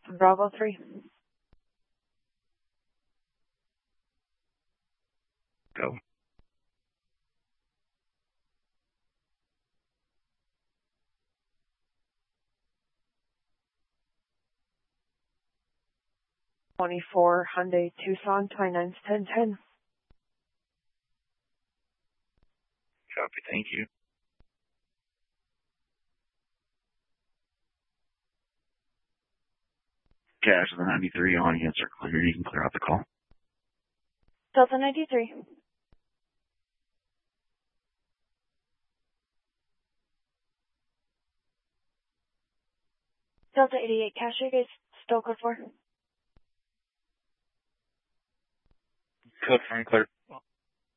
Bravo 3. Go. '24 Hyundai Tucson 291010. Copy, thank you. Cash of the 93 on answer clear. You can clear out the call. Delta 93. Delta 88 cash, you guys still code 4? Code 4 and clear.